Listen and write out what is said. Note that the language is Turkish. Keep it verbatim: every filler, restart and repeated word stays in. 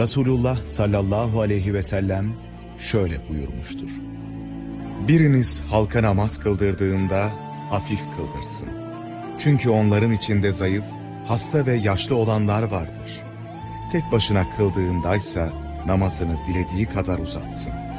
Resulullah sallallahu aleyhi ve sellem şöyle buyurmuştur: biriniz halka namaz kıldırdığında hafif kıldırsın. Çünkü onların içinde zayıf, hasta ve yaşlı olanlar vardır. Tek başına kıldığındaysa namazını dilediği kadar uzatsın.